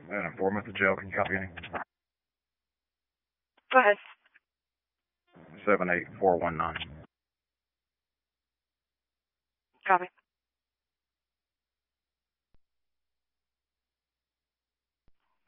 An informant at the jail. Can you copy any? Go ahead. 78419. Copy.